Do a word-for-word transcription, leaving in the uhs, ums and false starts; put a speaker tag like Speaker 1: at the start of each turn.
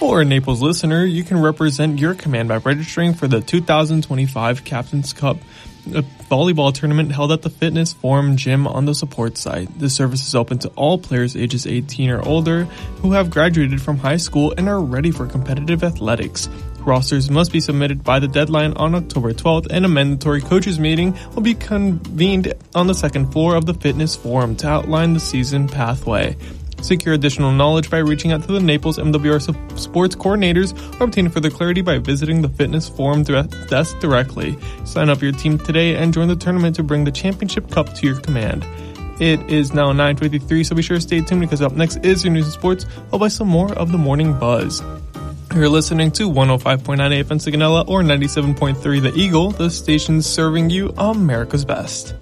Speaker 1: Or a Naples listener, you can represent your command by registering for the two thousand twenty-five Captain's Cup, a volleyball tournament held at the Fitness Forum gym on the support site. This service is open to all players ages eighteen or older who have graduated from high school and are ready for competitive athletics. Rosters must be submitted by the deadline on October twelfth, and a mandatory coaches meeting will be convened on the second floor of the Fitness Forum to outline the season pathway. Secure additional knowledge by reaching out to the Naples M W R sports coordinators or obtain further clarity by visiting the Fitness Forum desk directly. Sign up your team today and join the tournament to bring the championship cup to your command. It is now nine fifty-three, so be sure to stay tuned because up next is your news and sports, followed by some more of the morning buzz. You're listening to one oh five point nine A F M Sigonella or ninety-seven point three The Eagle, the station serving you America's best.